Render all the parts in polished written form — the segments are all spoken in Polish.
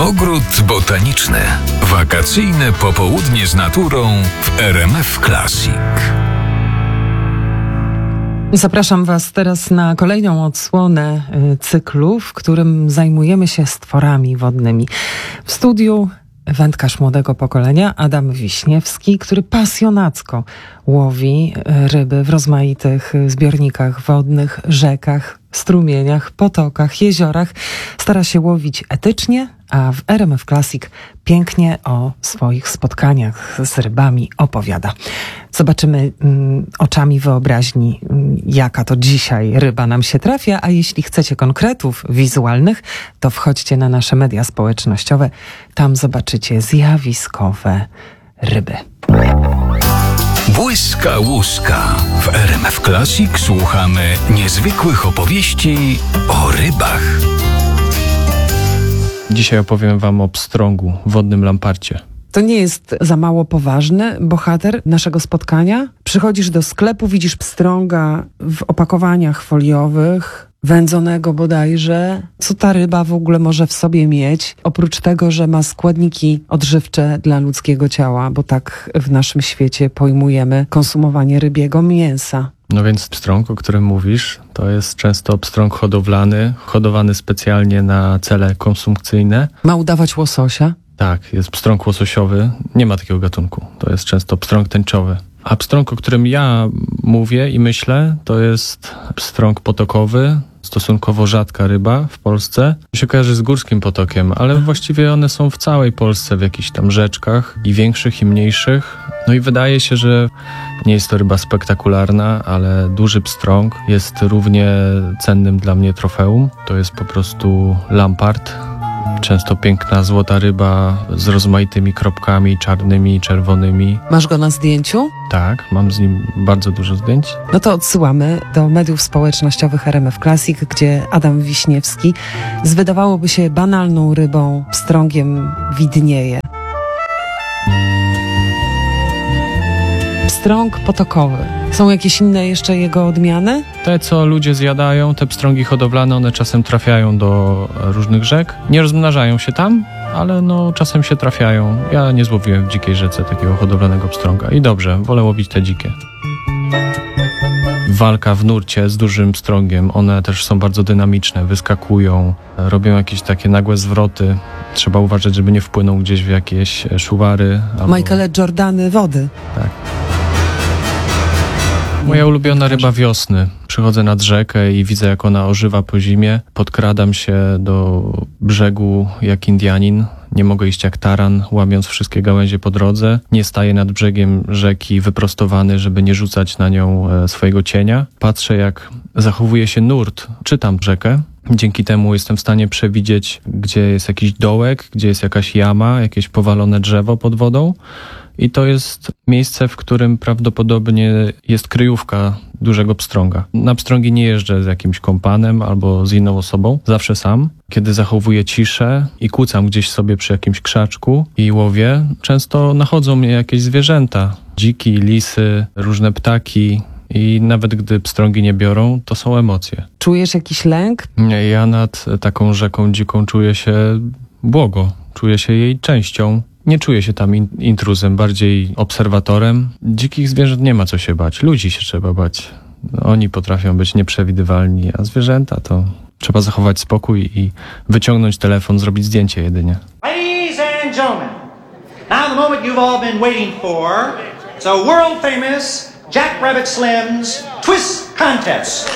Ogród botaniczny. Wakacyjne popołudnie z naturą w RMF Classic. Zapraszam Was teraz na kolejną odsłonę cyklu, w którym zajmujemy się stworami wodnymi. W studiu wędkarz młodego pokolenia Adam Wiśniewski, który pasjonacko łowi ryby w rozmaitych zbiornikach wodnych, rzekach, strumieniach, potokach, jeziorach. Stara się łowić etycznie, a w RMF Classic pięknie o swoich spotkaniach z rybami opowiada. Zobaczymy oczami wyobraźni, jaka to dzisiaj ryba nam się trafia, a jeśli chcecie konkretów wizualnych, to wchodźcie na nasze media społecznościowe. Tam zobaczycie zjawiskowe ryby. Błyska łuska. W RMF Classic słuchamy niezwykłych opowieści o rybach. Dzisiaj opowiem wam o pstrągu, wodnym lamparcie. To nie jest za mało poważny bohater naszego spotkania. Przychodzisz do sklepu, widzisz pstrąga w opakowaniach foliowych, wędzonego bodajże. Co ta ryba w ogóle może w sobie mieć? Oprócz tego, że ma składniki odżywcze dla ludzkiego ciała, bo tak w naszym świecie pojmujemy konsumowanie rybiego mięsa. No więc pstrąg, o którym mówisz, to jest często pstrąg hodowany specjalnie na cele konsumpcyjne. Ma udawać łososia? Tak, jest pstrąg łososiowy, nie ma takiego gatunku, to jest często pstrąg tęczowy. A pstrąg, o którym ja mówię i myślę, to jest pstrąg potokowy, stosunkowo rzadka ryba w Polsce. Się kojarzy z górskim potokiem, ale właściwie one są w całej Polsce, w jakichś tam rzeczkach, i większych, i mniejszych. No i wydaje się, że nie jest to ryba spektakularna, ale duży pstrąg jest równie cennym dla mnie trofeum. To jest po prostu lampart. Często piękna, złota ryba z rozmaitymi kropkami czarnymi i czerwonymi. Masz go na zdjęciu? Tak, mam z nim bardzo dużo zdjęć. No to odsyłamy do mediów społecznościowych RMF Classic, gdzie Adam Wiśniewski z wydawałoby się banalną rybą pstrągiem widnieje. Pstrąg potokowy. Są jakieś inne jeszcze jego odmiany? Te, co ludzie zjadają, te pstrągi hodowlane, one czasem trafiają do różnych rzek. Nie rozmnażają się tam, ale no czasem się trafiają. Ja nie złowiłem w dzikiej rzece takiego hodowlanego pstrąga. I dobrze, wolę łowić te dzikie. Walka w nurcie z dużym pstrągiem, one też są bardzo dynamiczne, wyskakują, robią jakieś takie nagłe zwroty. Trzeba uważać, żeby nie wpłynął gdzieś w jakieś szuwary. Albo... Michaele Jordany wody. Tak. Moja ulubiona ryba wiosny. Przychodzę nad rzekę i widzę, jak ona ożywa po zimie. Podkradam się do brzegu jak Indianin. Nie mogę iść jak taran, łamiąc wszystkie gałęzie po drodze. Nie staję nad brzegiem rzeki wyprostowany, żeby nie rzucać na nią swojego cienia. Patrzę, jak zachowuje się nurt. Czytam rzekę. Dzięki temu jestem w stanie przewidzieć, gdzie jest jakiś dołek, gdzie jest jakaś jama, jakieś powalone drzewo pod wodą. I to jest miejsce, w którym prawdopodobnie jest kryjówka dużego pstrąga. Na pstrągi nie jeżdżę z jakimś kompanem albo z inną osobą, zawsze sam. Kiedy zachowuję ciszę i kucam gdzieś sobie przy jakimś krzaczku i łowię, często nachodzą mnie jakieś zwierzęta. Dziki, lisy, różne ptaki. I nawet gdy pstrągi nie biorą, to są emocje. Czujesz jakiś lęk? Nie, ja nad taką rzeką dziką czuję się błogo. Czuję się jej częścią. Nie czuję się tam intruzem, bardziej obserwatorem. Dzikich zwierząt nie ma co się bać. Ludzi się trzeba bać. Oni potrafią być nieprzewidywalni, a zwierzęta to trzeba zachować spokój i wyciągnąć telefon, zrobić zdjęcie jedynie. Ladies and gentlemen, now the moment you've all been waiting for. It's a world famous Jack Rabbit Slim's Twist Contest.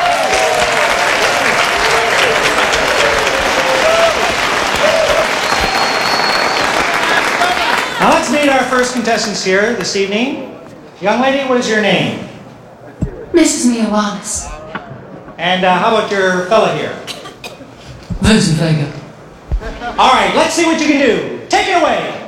Now let's meet our first contestants here this evening. Young lady, what is your name? Mrs. Mia Wallace. And how about your fella here? Vincent Vega. All right, let's see what you can do. Take it away.